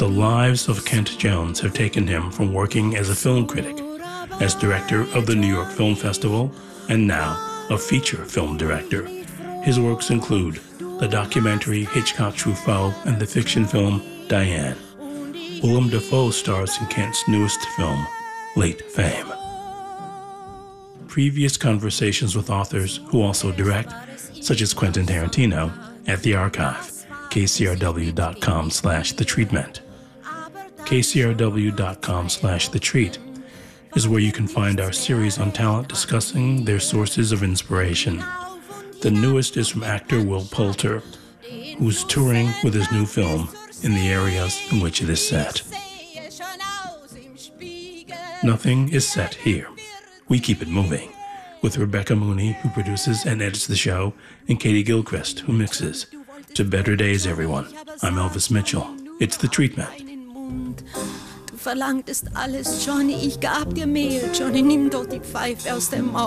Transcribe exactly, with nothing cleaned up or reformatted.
The lives of Kent Jones have taken him from working as a film critic, as director of the New York Film Festival, and now a feature film director. His works include the documentary Hitchcock Truffaut and the fiction film Diane. Willem Dafoe stars in Kent's newest film, Late Fame. Previous conversations with authors who also direct, such as Quentin Tarantino, at the archive, kcrw.com slash the treatment. kcrw.com slash the treat is where you can find our series on talent discussing their sources of inspiration. The newest is from actor Will Poulter, who's touring with his new film in the areas in which it is set. Nothing is set here. We keep it moving, with Rebecca Mooney, who produces and edits the show, and Katie Gilchrist, who mixes. To better days, everyone. I'm Elvis Mitchell. It's The Treatment. Du verlangtest alles, Johnny. Ich gab dir Mehl. Johnny, nimm doch die Pfeife aus dem Maul.